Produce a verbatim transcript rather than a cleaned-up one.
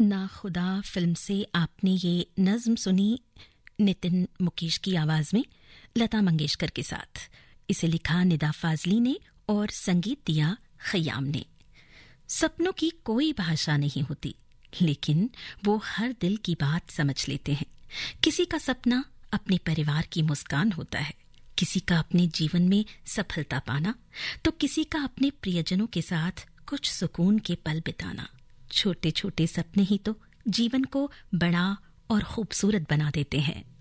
ना खुदा फिल्म से आपने ये नज्म सुनी नितिन मुकेश की आवाज में लता मंगेशकर के साथ। इसे लिखा निदा फाजली ने और संगीत दिया खयाम ने। सपनों की कोई भाषा नहीं होती, लेकिन वो हर दिल की बात समझ लेते हैं। किसी का सपना अपने परिवार की मुस्कान होता है, किसी का अपने जीवन में सफलता पाना, तो किसी का अपने प्रियजनों के साथ कुछ सुकून के पल बिताना। छोटे छोटे सपने ही तो जीवन को बड़ा और खूबसूरत बना देते हैं।